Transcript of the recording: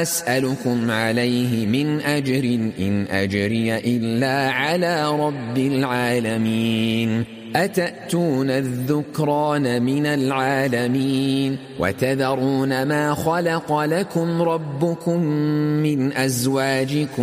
أسألكم عليه من أجر إن أجري إلا على رب العالمين. أتأتون الذكران من العالمين وتذرون ما خلق لكم ربكم من أزواجكم